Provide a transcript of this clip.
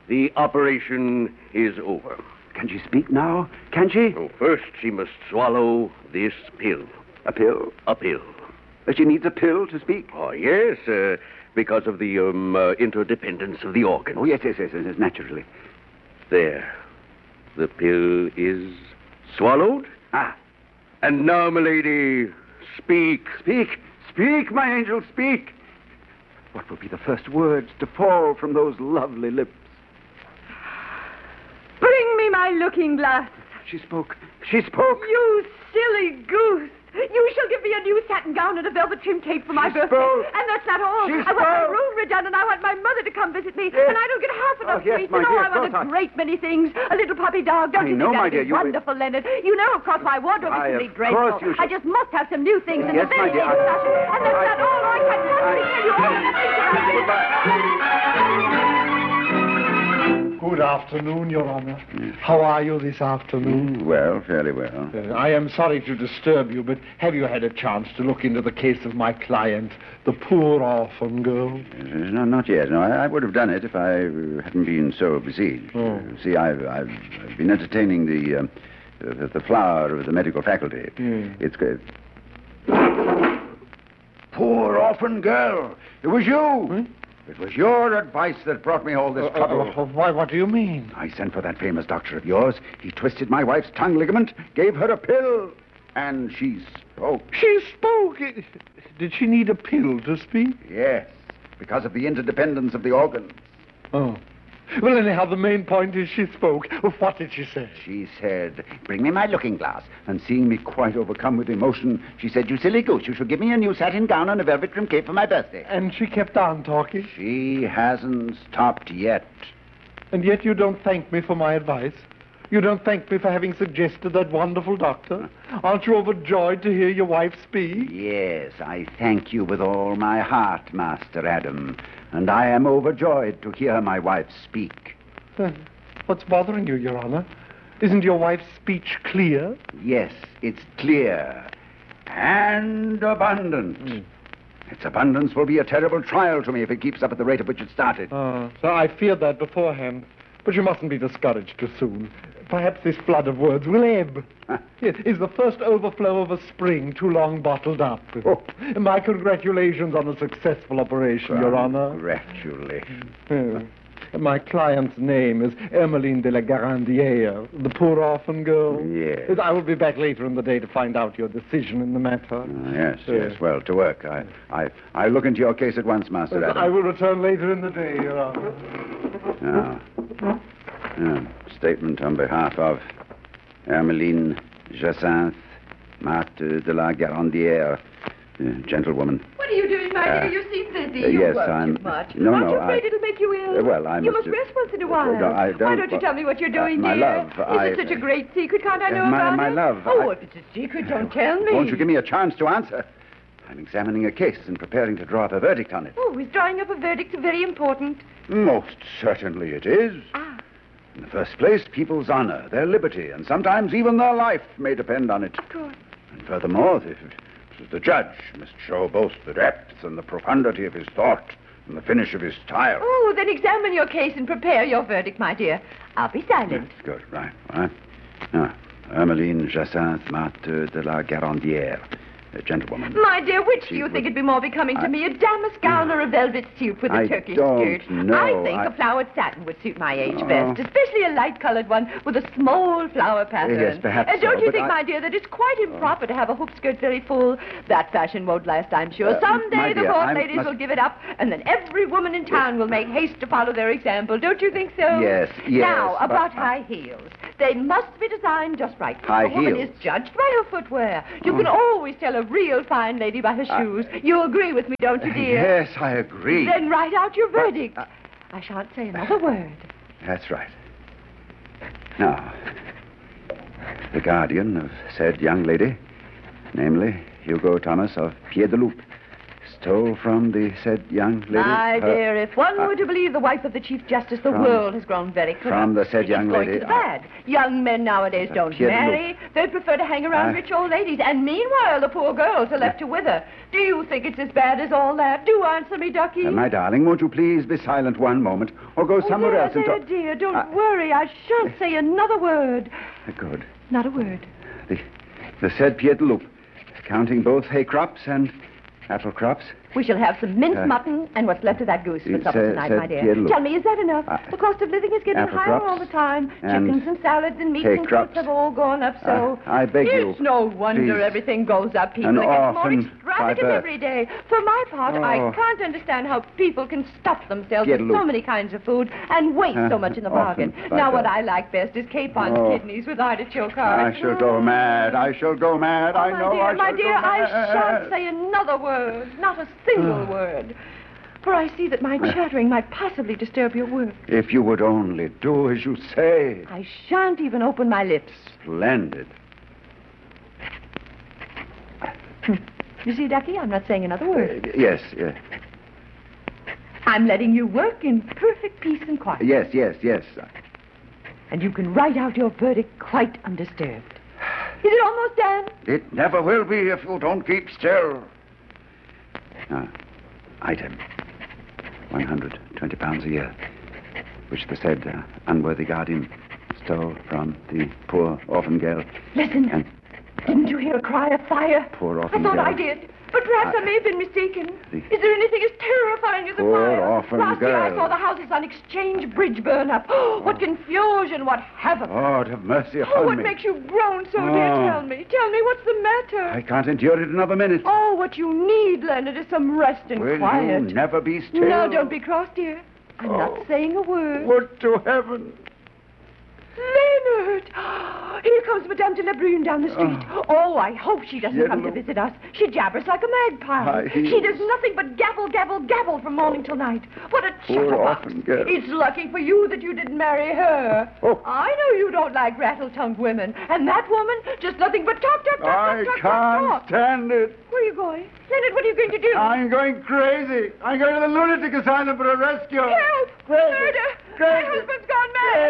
The operation is over. Can she speak now? Can she? Oh, first, she must swallow this pill. A pill? A pill. She needs a pill to speak? Oh, yes, because of the interdependence of the organs. Oh, yes, naturally. There. The pill is swallowed. Ah. And now, milady, speak. Speak, my angel, speak. What will be the first words to fall from those lovely lips? Bring me my looking glass. She spoke. You silly goose. You shall give me a new satin gown and a velvet trim cape for my birthday. spoke. And that's not all. She I want my spoke. room redone, and I want my mother to come visit me. Yes. And I don't get half enough yes, sweets. my And dear, I want of course a great many things. A little puppy dog. Don't I you know, think my that'd dear, be you will- wonderful, Leonard? You know, of course, my wardrobe is simply Of dreadful. course you I should. just must have some new things in Yes, the very my dear, latest fashion. And that's not all. I can possibly tell you all the things about it. Good afternoon, Your Honor. How are you this afternoon? Well, fairly well. I am sorry to disturb you, but have you had a chance to look into the case of my client, the poor orphan girl? No, not yet. No, I would have done it if I hadn't been so besieged. Oh. See, I've been entertaining the flower of the medical faculty. It's good. Poor orphan girl! It was you! It was your advice that brought me all this trouble. Why, what do you mean? I sent for that famous doctor of yours. He twisted my wife's tongue ligament, gave her a pill, and she spoke. She spoke. Did she need a pill to speak? Yes, because of the interdependence of the organs. Oh. Well, anyhow, the main point is she spoke. What did she say? She said, "Bring me my looking glass." And seeing me quite overcome with emotion, she said, "You silly goose, you should give me a new satin gown and a velvet trim cape for my birthday." And she kept on talking? She hasn't stopped yet. And yet you don't thank me for my advice? You don't thank me for having suggested that wonderful doctor? Aren't you overjoyed to hear your wife speak? Yes, I thank you with all my heart, Master Adam. And I am overjoyed to hear my wife speak. What's bothering you, Your Honor? Isn't your wife's speech clear? Yes, it's clear. And abundant. Its abundance will be a terrible trial to me if it keeps up at the rate at which it started. So I feared that beforehand. But you mustn't be discouraged too soon. Perhaps this flood of words will ebb. Yes, is the first overflow of a spring too long bottled up? Oh. My congratulations on a successful operation, Your Honor. Congratulations. My client's name is Emmeline de la Garandière, the poor orphan girl. Yes. I will be back later in the day to find out your decision in the matter. Yes. Well, to work. I'll look into your case at once, Master Adam. I will return later in the day, Your Honor. Now, statement on behalf of Hermeline Jacinthe, Marthe de la Garandière, gentlewoman. What are you doing, my dear? You seem busy. You yes, work I'm- too much. No, Aren't no, you afraid it'll make you ill? I You must- must rest once in a while. No, I don't- Why don't you tell me what you're doing, my dear? love, Is it such a great secret? Can't I know about my it? love, Oh, if it's a secret, don't tell me. Won't you give me a chance to answer? I'm examining a case and preparing to draw up a verdict on it. Oh, he's drawing up a verdict very important. Most certainly it is. Ah. In the first place, people's honor, their liberty, and sometimes even their life may depend on it. Of course. And furthermore, the judge must show both the depth and the profundity of his thought and the finish of his style. Oh, then examine your case and prepare your verdict, my dear. I'll be silent. Good, right. Now, Hermeline Jacinthe Marthe de la Garandière, a gentlewoman. My dear, which do you think would be more becoming to me, a damask gown or a velvet suit with a I Turkish don't skirt? know. I think a flowered satin would suit my age best, especially a light-colored one with a small flower pattern. Yes, perhaps And don't so, you but think, my dear, that it's quite improper to have a hoop skirt very full? That fashion won't last, I'm sure. Someday my the dear, court I ladies must- will give it up, and then every woman in town will make haste to follow their example. Don't you think so? Yes. Now, but- about high heels. They must be designed just right. High a woman heels? is judged by her footwear. You can always tell a real fine lady by her shoes. You agree with me, don't you, dear? Yes, I agree. Then write out your verdict. I shan't say another word. That's right. Now, the guardian of said young lady, namely Hugo Thomas of Pied de Loup, stole from the said young lady? My her- dear, if one were to believe the wife of the Chief Justice, the world has grown very corrupt. from the said It's young going lady, to the bad. Young men nowadays don't Pierre de marry. They prefer to hang around rich old ladies. And meanwhile, the poor girls are left to wither. Do you think it's as bad as all that? Do answer me, Ducky. My darling, won't you please be silent one moment, or go somewhere there, else and there, talk? dear, don't worry. I shan't say another word. Good. Not a word. The said Pierre de Loup, counting both hay crops and apple crops. We shall have some minced mutton and what's left of that goose for it's, supper tonight, my dear. Pierre de Loup. Tell me, is that enough? The cost of living is getting apple higher crops all the time. and Chickens and salads and meats hay and crops. fruits have all gone up so. I beg you, It's no wonder please. everything goes up. People An are getting more orphan by extravagant birth. every day. For my part, I Oh. can't understand how people can stuff themselves Pierre de with so Loup. many kinds of food and waste so much in the bargain. orphan by Now, what birth. I like best is capon's Oh. kidneys with artichoke I hearts. shall go mad. I shall go mad. Oh, I my know dear, I shall my go dear, I mad. shan't say another word, not a single word. For I see that my chattering might possibly disturb your work. If you would only do as you say. I shan't even open my lips. Splendid. You see, Ducky, I'm not saying another word. Yes. I'm letting you work in perfect peace and quiet. Yes. And you can write out your verdict quite undisturbed. Is it almost done? It never will be if you don't keep still. Item. £120 a year, which the said unworthy guardian stole from the poor orphan girl. Listen. And Didn't you hear a cry of fire? Poor orphan I thought girl. I did. But perhaps I may have been mistaken. Is there anything as terrifying as a Poor fire? orphan Last year I girl. saw the houses on Exchange Bridge burn up. Oh, what confusion, what havoc. Lord, have mercy upon Oh, what me. makes you groan so, dear? Oh. Tell me, what's the matter? I can't endure it another minute. Oh, what you need, Leonard, is some rest and Will quiet. you never be still? No, don't be cross, dear. I'm not saying a word. Would to heaven. Leonard! Here comes Madame de la Brune down the street. Oh, I hope she doesn't come to Yellow. visit us. She jabbers like a magpie. High She heels. does nothing but gabble, gabble, gabble from morning till night. What a Poor chatterbox. orphan girl. It's lucky for you that you didn't marry her. Oh. I know you don't like rattle-tongued women. And that woman, just nothing but talk, talk, talk, I talk, talk, can't talk. stand it. Where are you going? Leonard, what are you going to do? I'm going crazy. I'm going to the lunatic asylum for a rescue. Help! Crazy. Murder! Crazy. My husband's gone mad!